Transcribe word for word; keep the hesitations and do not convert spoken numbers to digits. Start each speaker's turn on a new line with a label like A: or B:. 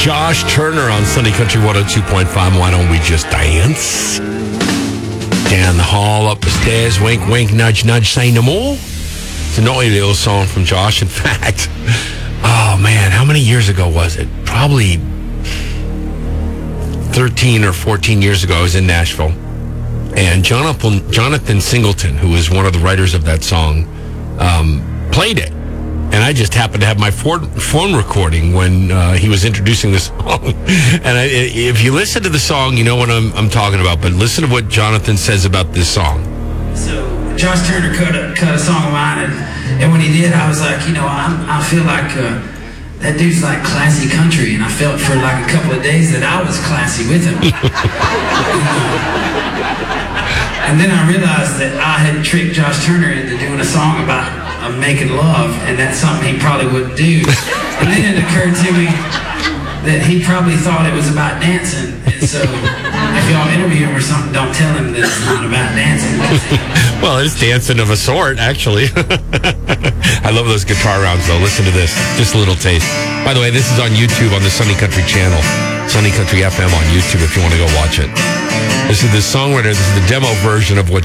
A: Josh Turner on Sunday Country one oh two point five. Why don't we just dance? Down the hall, up the stairs, wink, wink, nudge, nudge, say no more. It's a naughty little song from Josh. In fact, oh man, how many years ago was it? Probably thirteen or fourteen years ago. I was in Nashville. And Jonathan, Jonathan Singleton, who is one of the writers of that song, um, played it. And I just happened to have my phone recording when uh, he was introducing the song. And I, if you listen to the song, you know what I'm, I'm talking about. But listen to what Jonathan says about this song.
B: So Josh Turner cut a, cut a song of mine, and, and when he did, I was like, you know, I'm, I feel like uh, that dude's like classy country. And I felt for like a couple of days that I was classy with him. And then I realized that I had tricked Josh Turner into doing a song about uh, making love, and that's something he probably wouldn't do. And then it occurred to me that he probably thought it was about dancing. And so if y'all interview him or something, don't tell him that it's not about dancing.
A: Well, it's dancing of a sort, actually. I love those guitar rounds, though. Listen to this. Just a little taste. By the way, this is on YouTube on the Sunny Country channel. Sunny Country F M on YouTube if you want to go watch it. This is the songwriter. This is the demo version of what